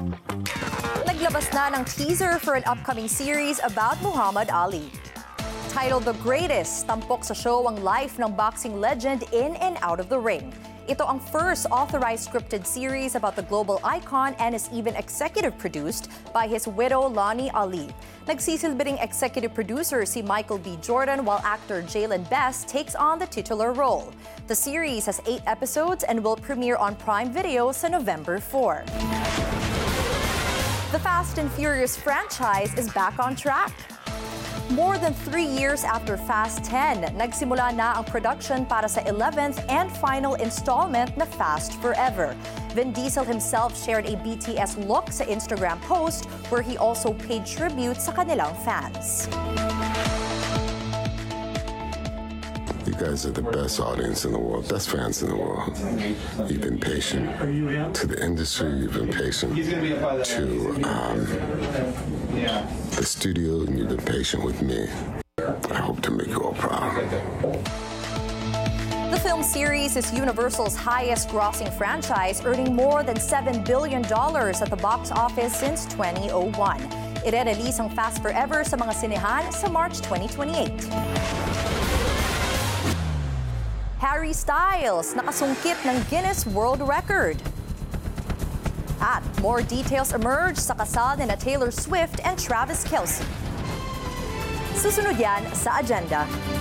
Naglabas na ng teaser for an upcoming series about Muhammad Ali. Titled The Greatest, tampok sa show ang life ng boxing legend in and out of the ring. Ito ang first authorized scripted series about the global icon and is even executive produced by his widow, Lonnie Ali. Nagsisilbing executive producer si Michael B. Jordan while actor Jalen Best takes on the titular role. The series has 8 episodes and will premiere on Prime Video sa November 4. The Fast and Furious franchise is back on track. More than 3 years after Fast 10, nagsimula na ang production para sa 11th and final installment na Fast Forever. Vin Diesel himself shared a BTS look sa Instagram post where he also paid tribute sa kanilang fans. You guys are the best audience in the world, best fans in the world. You've been patient to the industry, you've been patient to the studio, and you've been patient with me. I hope to make you all proud. The film series is Universal's highest-grossing franchise, earning more than $7 billion at the box office since 2001. Ire-release ang Fast Forever sa mga sinehan sa March 2028. Harry Styles nakasungkit ng Guinness World Record. At more details emerge sa kasal nina Taylor Swift and Travis Kelce. Susunod yan sa agenda.